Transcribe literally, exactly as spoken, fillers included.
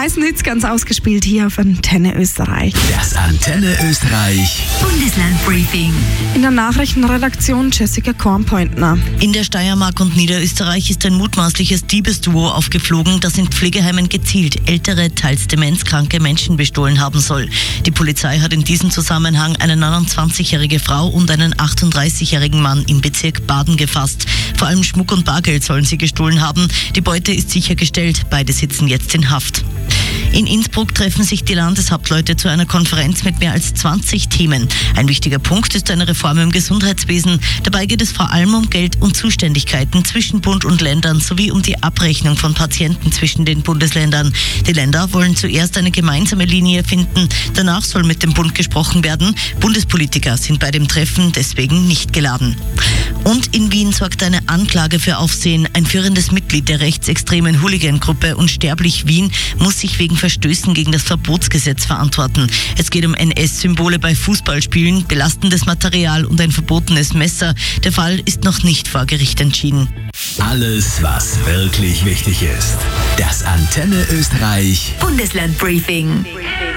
meisten Hits ganz ausgespielt hier auf Antenne Österreich. Das Antenne Österreich Bundesland-Briefing. In der Nachrichtenredaktion Jessica Kornpointner. In der Steiermark und Niederösterreich ist ein mutmaßliches Diebesduo aufgeflogen, das in Pflegeheimen gezielt ältere, teils demenzkranke Menschen bestohlen haben soll. Die Polizei hat in diesem Zusammenhang eine neunundzwanzigjährige Frau und einen achtunddreißigjährigen Mann im Bezirk Baden gefasst. Vor allem Schmuck und Bargeld sollen sie gestohlen haben. Die Beute ist sichergestellt. Beide sitzen jetzt in Haft. In Innsbruck treffen sich die Landeshauptleute zu einer Konferenz mit mehr als zwanzig Themen. Ein wichtiger Punkt ist eine Reform im Gesundheitswesen. Dabei geht es vor allem um Geld und Zuständigkeiten zwischen Bund und Ländern sowie um die Abrechnung von Patienten zwischen den Bundesländern. Die Länder wollen zuerst eine gemeinsame Linie finden. Danach soll mit dem Bund gesprochen werden. Bundespolitiker sind bei dem Treffen deswegen nicht geladen. Und in Wien sorgt eine Anklage für Aufsehen. Ein führendes Mitglied der rechtsextremen Hooligan-Gruppe Unsterblich Wien muss sich wegen Verstößen gegen das Verbotsgesetz verantworten. Es geht um N S-Symbole bei Fußballspielen, belastendes Material und ein verbotenes Messer. Der Fall ist noch nicht vor Gericht entschieden. Alles, was wirklich wichtig ist. Das Antenne Österreich Bundesland-Briefing.